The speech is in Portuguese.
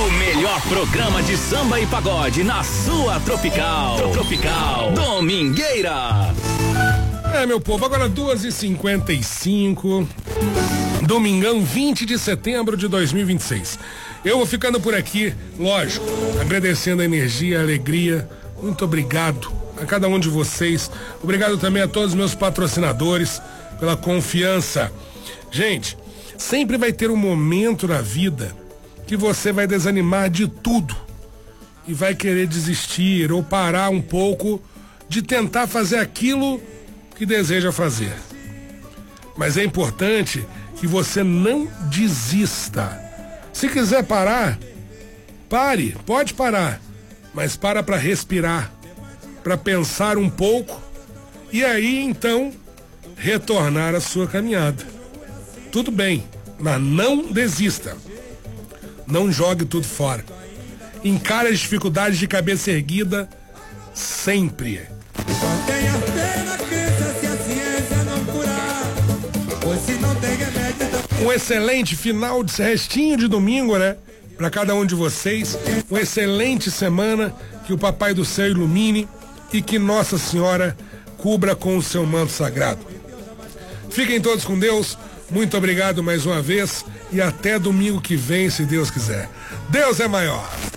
O melhor programa de samba e pagode na sua Tropical. Domingueira. Meu povo, agora 2h55, domingão 20 de setembro de 2026. Eu vou ficando por aqui, lógico, agradecendo a energia, a alegria. Muito obrigado a cada um de vocês. Obrigado também a todos os meus patrocinadores pela confiança. Gente, sempre vai ter um momento na vida que você vai desanimar de tudo e vai querer desistir ou parar um pouco de tentar fazer aquilo que deseja fazer. Mas é importante que você não desista. Se quiser parar, pare, pode parar, mas para respirar, para pensar um pouco e aí então retornar à sua caminhada. Tudo bem, mas não desista. Não jogue tudo fora. Encare as dificuldades de cabeça erguida sempre. Um excelente final de restinho de domingo, né? Para cada um de vocês. Uma excelente semana. Que o Papai do Céu ilumine e que Nossa Senhora cubra com o seu manto sagrado. Fiquem todos com Deus. Muito obrigado mais uma vez e até domingo que vem, se Deus quiser. Deus é maior.